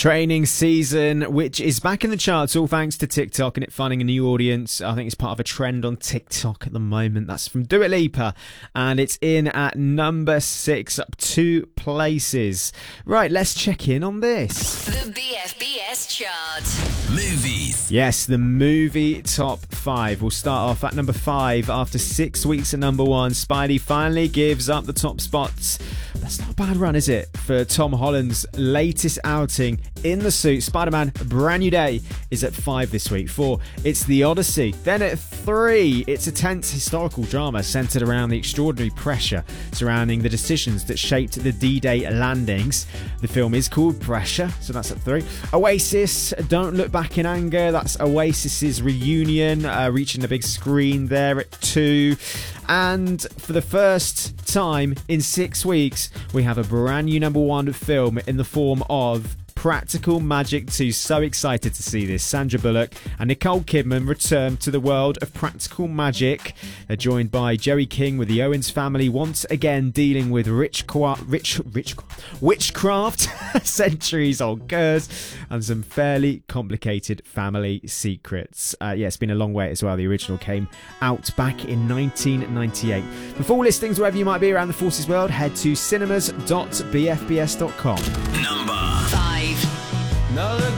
Training Season, which is back in the charts, all thanks to TikTok and it finding a new audience. I think it's part of a trend on TikTok at the moment. That's from Dua Lipa, and it's in at number 6, up 2 places. Right, let's check in on this. The BFBS chart. Movies. Yes, the movie top 5. We'll start off at number 5. After 6 weeks at number 1, Spidey finally gives up the top spots. That's not a bad run, is it? For Tom Holland's latest outing in the suit, Spider-Man A Brand New Day is at 5 this week. 4, it's The Odyssey. Then at 3, it's a tense historical drama centred around the extraordinary pressure surrounding the decisions that shaped the D-Day landings. The film is called Pressure, so that's at 3. Oasis, Don't Look Back in Anger. That's Oasis's reunion, reaching the big screen there at 2. And for the first time in 6 weeks, we have a brand new number 1 film in the form of Practical Magic 2. So excited to see this. Sandra Bullock and Nicole Kidman return to the world of practical magic. They're joined by Jerry King with the Owens family, once again dealing with witchcraft, centuries-old curse, and some fairly complicated family secrets. It's been a long wait as well. The original came out back in 1998. For full listings wherever you might be around the Forces world, head to cinemas.bfbs.com. Number 5. Now